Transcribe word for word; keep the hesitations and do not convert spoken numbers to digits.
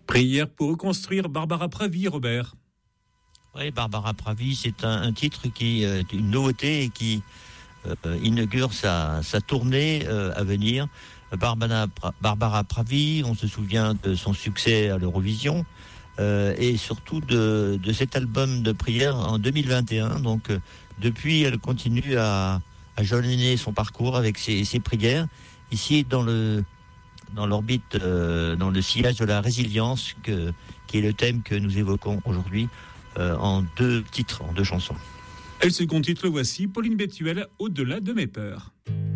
Prière pour reconstruire Barbara Pravi, Robert. Oui, Barbara Pravi, c'est un, un titre qui est une nouveauté et qui euh, inaugure sa, sa tournée euh, à venir. Barbara, Barbara Pravi, on se souvient de son succès à l'Eurovision euh, et surtout de, de cet album de prière en deux mille vingt et un. Donc, euh, depuis, elle continue à, à jalonner son parcours avec ses, ses prières. Ici, dans le dans l'orbite, euh, dans le sillage de la résilience, que, qui est le thème que nous évoquons aujourd'hui euh, en deux titres, en deux chansons. Et le second titre, le voici, Pauline Bétuel, Au-delà de mes peurs.